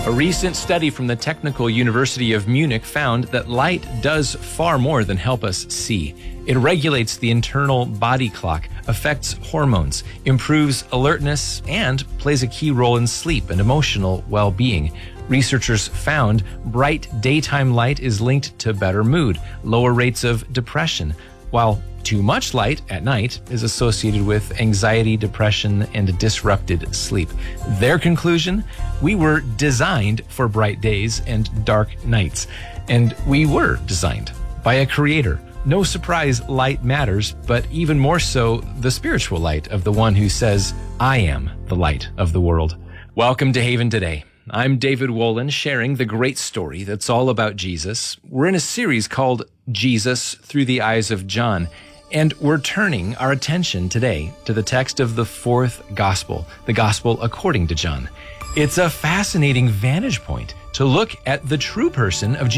A recent study from the Technical University of Munich found that light does far more than help us see. It regulates the internal body clock, affects hormones, improves alertness, and plays a key role in sleep and emotional well-being. Researchers found bright daytime light is linked to better mood, lower rates of depression, while too much light at night is associated with anxiety, depression, and disrupted sleep. Their conclusion? We were designed for bright days and dark nights. And we were designed by a creator. No surprise, light matters, but even more so, the spiritual light of the one who says, I am the light of the world. Welcome to Haven Today. I'm David Wolin, sharing the great story that's all about Jesus. We're in a series called Jesus Through the Eyes of John, and we're turning our attention today to the text of the fourth gospel, the gospel according to John. It's a fascinating vantage point to look at the true person of Jesus.